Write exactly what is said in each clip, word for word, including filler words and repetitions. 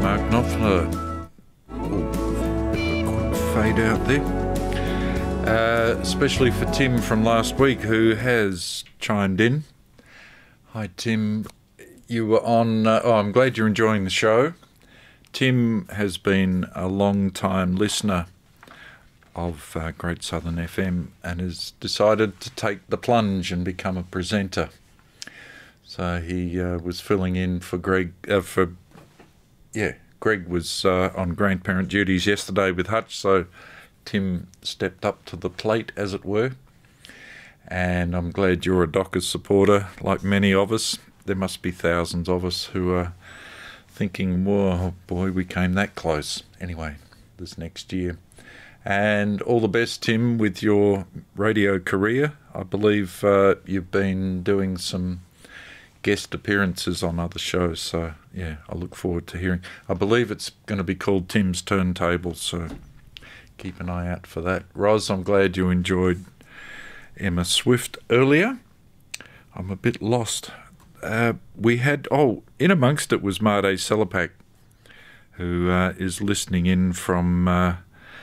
Mark Knopfler. Oh, a quick fade out there. Uh, especially for Tim from last week, who has chimed in. Hi, Tim. You were on... Uh, oh, I'm glad you're enjoying the show. Tim has been a long-time listener of uh, Great Southern F M and has decided to take the plunge and become a presenter. So he uh, was filling in for Greg... Uh, for Yeah, Greg was uh, on grandparent duties yesterday with Hutch, so Tim stepped up to the plate, as it were. And I'm glad you're a Dockers supporter, like many of us. There must be thousands of us who are thinking, whoa, boy, we came that close. Anyway, this next year. And all the best, Tim, with your radio career. I believe uh, you've been doing some guest appearances on other shows, so yeah, I look forward to hearing. I believe it's going to be called Tim's Turntable, so keep an eye out for that. Roz, I'm glad you enjoyed Emma Swift earlier. I'm a bit lost. Uh, we had, oh, in amongst it was Made Selapak, who uh, is listening in from uh,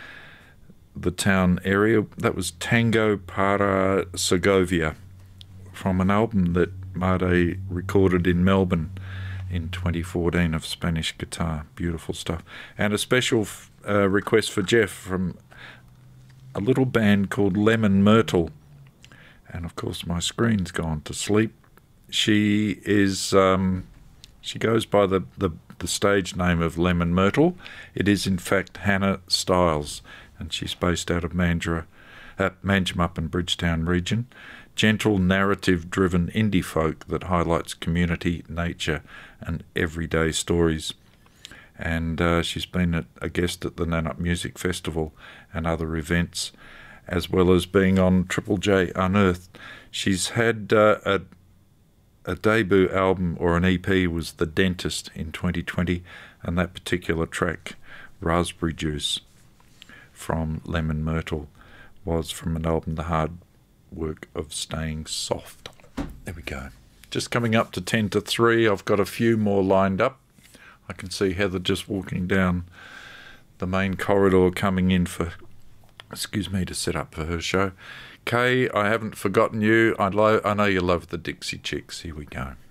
the town area. That was Tango para Segovia, from an album that Made recorded in Melbourne in twenty fourteen of Spanish guitar. Beautiful stuff. And a special uh, request for Jeff from a little band called Lemon Myrtle. And of course my screen's gone to sleep. She is, um, she goes by the, the, the stage name of Lemon Myrtle. It is in fact Hannah Styles, and she's based out of Mandurah, uh, Manjimup and Bridgetown region. Gentle, narrative-driven indie folk that highlights community, nature and everyday stories. And uh, she's been a, a guest at the Nannup Music Festival and other events, as well as being on Triple J Unearthed. She's had uh, a, a debut album, or an E P, was The Dentist in twenty twenty, and that particular track, Raspberry Juice, from Lemon Myrtle, was from an album, The Hard Work of Staying Soft. There we go. Just coming up to ten to three. I've got a few more lined up. I can see Heather just walking down the main corridor coming in for, excuse me, to set up for her show. Kay, I haven't forgotten you. I, lo- I know you love the Dixie Chicks. Here we go.